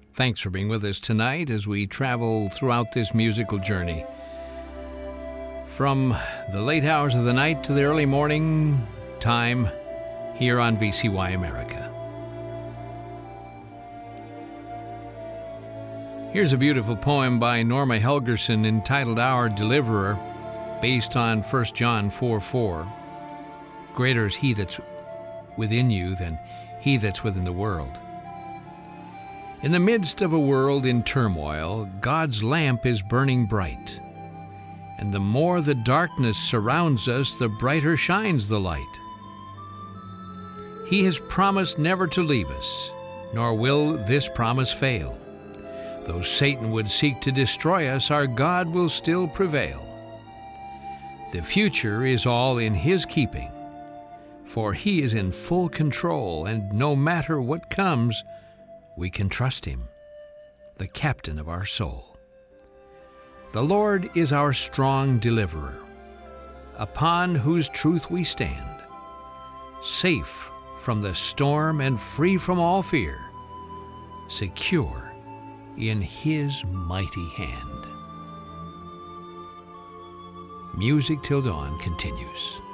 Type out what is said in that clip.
Thanks for being with us tonight as we travel throughout this musical journey. From the late hours of the night to the early morning time here on VCY America. Here's a beautiful poem by Norma Helgerson entitled Our Deliverer, based on 1 John 4:4. Greater is he that's within you than he that's within the world. In the midst of a world in turmoil, God's lamp is burning bright. And the more the darkness surrounds us, the brighter shines the light. He has promised never to leave us, nor will this promise fail. Though Satan would seek to destroy us, our God will still prevail. The future is all in His keeping, for He is in full control, and no matter what comes, we can trust Him, the captain of our soul. The Lord is our strong deliverer, upon whose truth we stand, safe from the storm and free from all fear, secure in His mighty hand. Music Till Dawn continues.